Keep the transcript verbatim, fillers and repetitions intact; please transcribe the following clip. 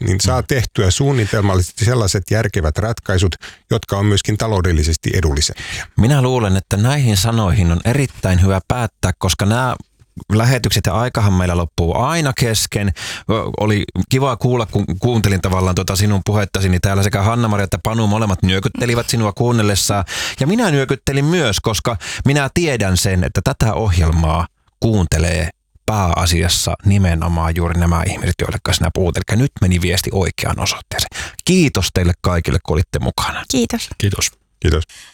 niin saa tehtyä suunnitelmallisesti sellaiset järkevät ratkaisut, jotka on myöskin taloudellisesti edullisempia. Minä luulen, että näihin sanoihin on erittäin hyvä päättää, koska nämä lähetykset ja aikahan meillä loppuu aina kesken. Oli kiva kuulla, kun kuuntelin tavallaan tuota sinun puhettasi, niin täällä sekä Hanna-Maria että Panu molemmat nyökyttelivät sinua kuunnellessaan. Ja minä nyökyttelin myös, koska minä tiedän sen, että tätä ohjelmaa kuuntelee pääasiassa nimenomaan juuri nämä ihmiset, joille sinä puhut. Eli nyt meni viesti oikeaan osoitteeseen. Kiitos teille kaikille, kun olitte mukana. Kiitos. Kiitos. Kiitos.